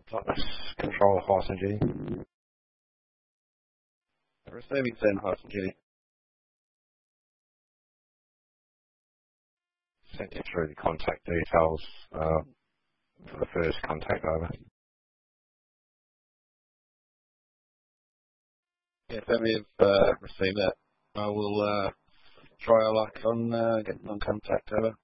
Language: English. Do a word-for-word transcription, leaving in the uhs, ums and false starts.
Let's control Hyson G. Receiving send Hyson G. Sent you through the contact details uh, for the first contact over. Yeah, if we've uh, received that, I will uh, try our luck on uh, getting on contact over.